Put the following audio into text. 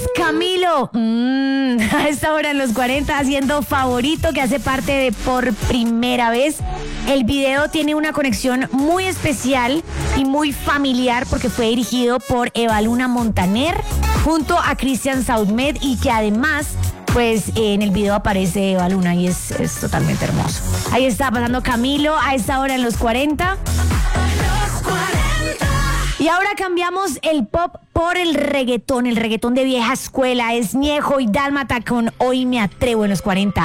Camilo. A esta hora en los 40 haciendo Favorito, que hace parte de Por Primera Vez. El video tiene una conexión muy especial y muy familiar porque fue dirigido por Eva Luna Montaner junto a Cristian Saudmed, y que además pues en el video aparece Eva Luna y es totalmente hermoso. Ahí está pasando Camilo a esta hora en los 40. Y ahora cambiamos el pop por el reggaetón de vieja escuela. Es Ñejo y Dálmata con Hoy Me Atrevo en los 40.